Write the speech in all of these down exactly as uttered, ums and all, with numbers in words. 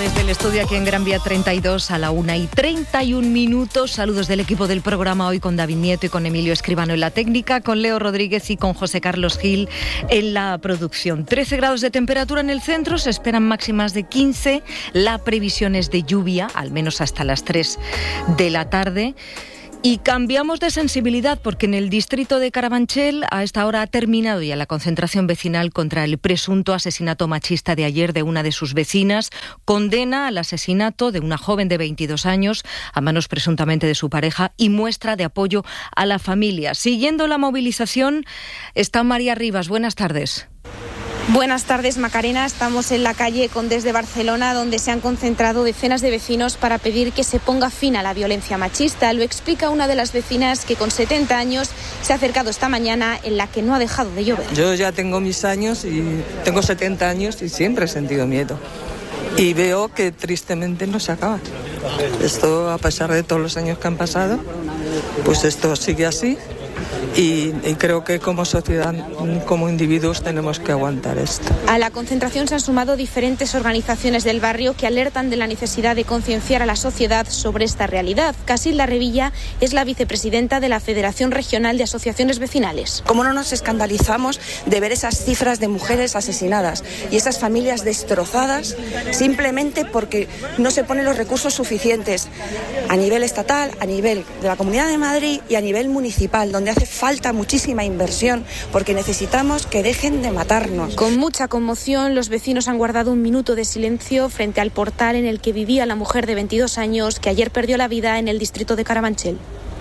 desde el estudio aquí en Gran Vía treinta y dos a la una y treinta y un minutos. Saludos del equipo del programa hoy con David Nieto y con Emilio Escribano en la técnica, con Leo Rodríguez y con José Carlos Gil en la producción. trece grados de temperatura en el centro, se esperan máximas de quince. La previsión es de lluvia, al menos hasta las tres de la tarde. Y cambiamos de sensibilidad porque en el distrito de Carabanchel a esta hora ha terminado ya la concentración vecinal contra el presunto asesinato machista de ayer de una de sus vecinas. Condena al asesinato de una joven de veintidós años a manos presuntamente de su pareja y muestra de apoyo a la familia. Siguiendo la movilización está María Rivas. Buenas tardes. Buenas tardes, Macarena. Estamos en la calle Condés de Barcelona, donde se han concentrado decenas de vecinos para pedir que se ponga fin a la violencia machista. Lo explica una de las vecinas que con setenta años se ha acercado esta mañana, en la que no ha dejado de llover. Yo ya tengo mis años y tengo setenta años y siempre he sentido miedo. Y veo que tristemente no se acaba. Esto, a pesar de todos los años que han pasado, pues esto sigue así. Y, y creo que como sociedad, como individuos, tenemos que aguantar esto. A la concentración se han sumado diferentes organizaciones del barrio que alertan de la necesidad de concienciar a la sociedad sobre esta realidad. Casilda Revilla es la vicepresidenta de la Federación Regional de Asociaciones Vecinales. ¿Cómo no nos escandalizamos de ver esas cifras de mujeres asesinadas y esas familias destrozadas simplemente porque no se ponen los recursos suficientes a nivel estatal, a nivel de la Comunidad de Madrid y a nivel municipal, donde hace falta muchísima inversión porque necesitamos que dejen de matarnos? Con mucha conmoción, los vecinos han guardado un minuto de silencio frente al portal en el que vivía la mujer de veintidós años que ayer perdió la vida en el distrito de Carabanchel.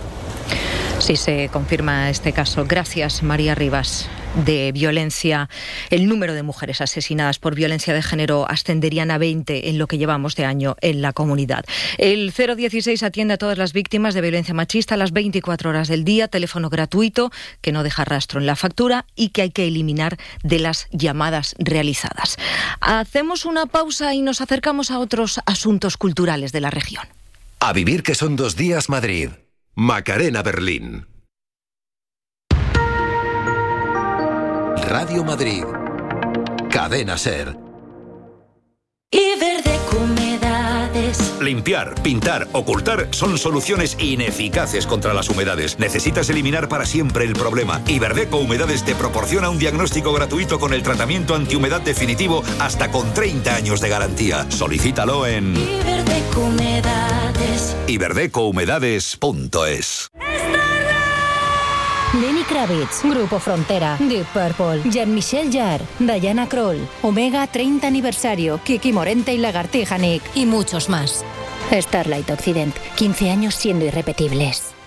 Sí, se confirma este caso. Gracias, María Rivas. De violencia, el número de mujeres asesinadas por violencia de género ascenderían a veinte en lo que llevamos de año en la comunidad. El cero dieciséis atiende a todas las víctimas de violencia machista a las veinticuatro horas del día, teléfono gratuito que no deja rastro en la factura y que hay que eliminar de las llamadas realizadas. Hacemos una pausa y nos acercamos a otros asuntos culturales de la región. A vivir que son dos días Madrid. Macarena Berlín. Radio Madrid. Cadena SER. Iberdeco Humedades. Limpiar, pintar, ocultar son soluciones ineficaces contra las humedades. Necesitas eliminar para siempre el problema. Iberdeco Humedades te proporciona un diagnóstico gratuito con el tratamiento antihumedad definitivo hasta con treinta años de garantía. Solicítalo en Iberdeco Humedades. iberdeco humedades punto es. Lenny Kravitz, Grupo Frontera, Deep Purple, Jean-Michel Jarre, Diana Krall, Omega treinta aniversario, Kiki Morente y Lagartija Nick y muchos más. Starlight Occident, quince años siendo irrepetibles.